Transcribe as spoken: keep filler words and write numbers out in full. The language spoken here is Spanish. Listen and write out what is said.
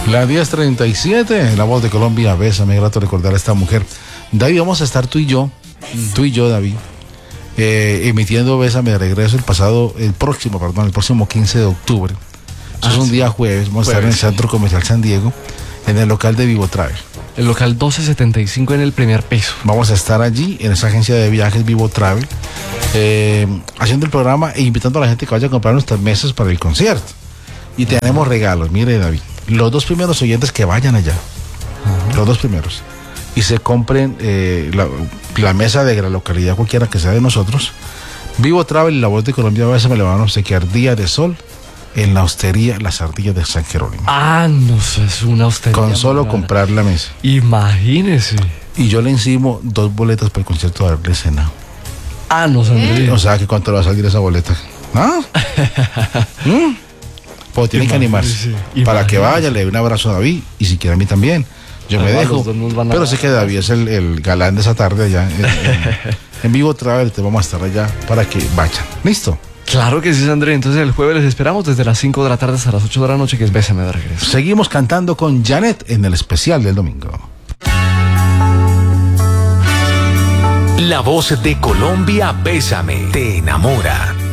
La diez treinta y siete, La Voz de Colombia, Bésame, grato recordar a esta mujer. David, vamos a estar tú y yo, tú y yo, David, eh, emitiendo Bésame de regreso el pasado, el próximo, perdón, el próximo quince de octubre. Eso ah, es un sí. día jueves, vamos jueves, a estar en el sí. Centro Comercial San Diego, en el local de Vivo Travel. El local doce setenta y cinco en el primer piso. Vamos a estar allí, en esa agencia de viajes Vivo Travel, eh, haciendo el programa e invitando a la gente que vaya a comprar nuestras mesas para el concierto. Y tenemos regalos, mire David, los dos primeros oyentes que vayan allá, uh-huh. los dos primeros, y se compren eh, la, la mesa de la localidad cualquiera que sea de nosotros, Vivo Travel y La Voz de Colombia, a veces me le van a obsequiar día de sol en la hostería Las Ardillas de San Jerónimo. Ah, no, es una hostería. Con solo rara. Comprar la mesa. Imagínese. Y yo le encimo dos boletas para el concierto de Arle Senado. Ah, no, Sandrine. O sea, que cuánto le va a salir esa boleta. ¿Ah? ¿Mm? Pues tienen que animarse. Sí. Para que vaya, le dé un abrazo a David. Y si quiere a mí también. Yo me dejo. Pero sé que David es el, el galán de esa tarde allá. En, en, en Vivo Travel, te vamos a estar allá para que vayan. ¿Listo? Claro que sí, Sandrine. Entonces el jueves les esperamos desde las cinco de la tarde hasta las ocho de la noche, que es Bésame de regreso. Seguimos cantando con Janet en el especial del domingo. La Voz de Colombia, Bésame, te enamora.